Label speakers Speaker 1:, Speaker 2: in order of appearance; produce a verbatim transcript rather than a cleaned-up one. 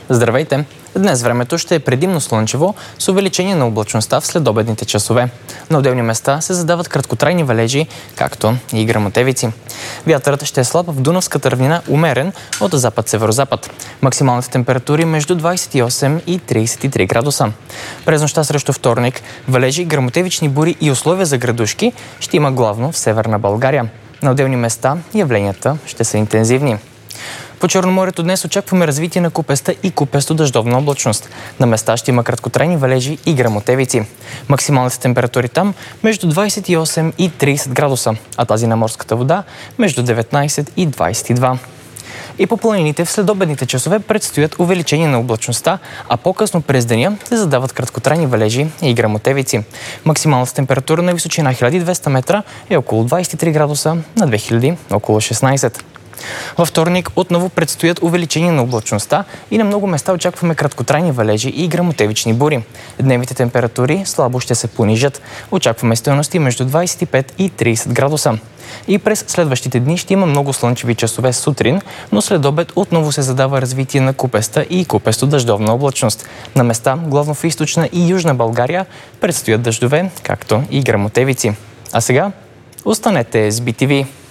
Speaker 1: Здравейте! Днес времето ще е предимно слънчево с увеличение на облачността в следобедните часове. На отделни места се задават краткотрайни валежи, както и гръмотевици. Вятърът ще е слаб в Дунавската равнина, умерен от запад-северозапад. Максималните температури между двадесет и осем и тридесет и три градуса. През нощта срещу вторник валежи, гръмотевични бури и условия за градушки ще има главно в Северна България. На отделни места явленията ще са интензивни. По Черноморието днес очакваме развитие на купеста и купесто-дъждовна облачност. На места ще има краткотрайни валежи и гръмотевици. Максималните температури там между двадесет и осем и тридесет градуса, а тази на морската вода между деветнадесет и двадесет и два. И по планините в следобедните часове предстоят увеличение на облачността, а по-късно през деня се задават краткотрайни валежи и гръмотевици. Максималната температура на височина хиляда и двеста метра е около двадесет и три градуса, на две хиляди около шестнадесет. Във вторник отново предстоят увеличение на облачността и на много места очакваме краткотрайни валежи и гръмотевични бури. Дневните температури слабо ще се понижат. Очакваме стойности между двадесет и пет и тридесет градуса. И през следващите дни ще има много слънчеви часове сутрин, но след обед отново се задава развитие на купеста и купесто-дъждовна облачност. На места, главно в източна и южна България, предстоят дъждове, както и гръмотевици. А сега останете с би ти ви.